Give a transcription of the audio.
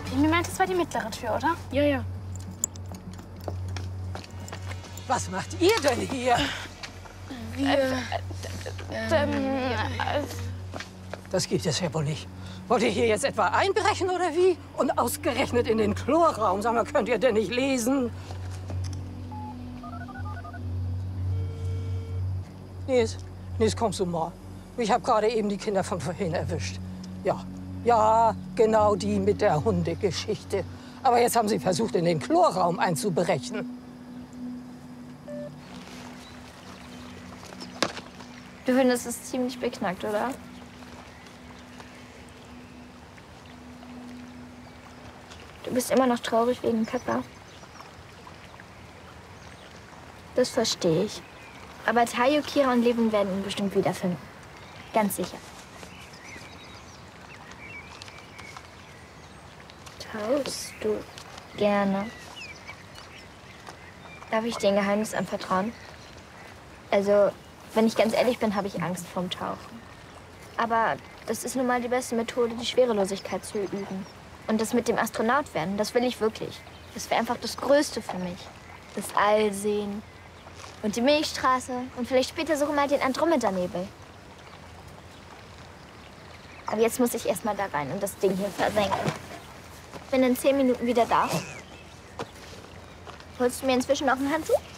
Mir meint, das war die mittlere Tür, oder? Ja, ja. Was macht ihr denn hier? Das gibt es ja wohl nicht. Wollt ihr hier jetzt etwa einbrechen oder wie? Und ausgerechnet in den Chlorraum. Sag mal, könnt ihr denn nicht lesen? Nils, kommst du mal. Ich habe gerade eben die Kinder von vorhin erwischt. Ja, genau die mit der Hundegeschichte. Aber jetzt haben sie versucht, in den Chlorraum einzubrechen. Du findest es ziemlich beknackt, oder? Du bist immer noch traurig wegen Pepper. Das verstehe ich. Aber Tayo, Kira und Levin werden ihn bestimmt wiederfinden. Ganz sicher. Tauschst du gerne? Darf ich dir ein Geheimnis anvertrauen? Also, wenn ich ganz ehrlich bin, habe ich Angst vorm Tauchen. Aber das ist nun mal die beste Methode, die Schwerelosigkeit zu üben. Und das mit dem Astronaut werden, das will ich wirklich. Das wäre einfach das Größte für mich. Das All sehen und die Milchstraße und vielleicht später sogar mal den Andromeda-Nebel. Aber jetzt muss ich erst mal da rein und das Ding hier versenken. Bin in 10 Minuten wieder da. Holst du mir inzwischen noch ein Handtuch?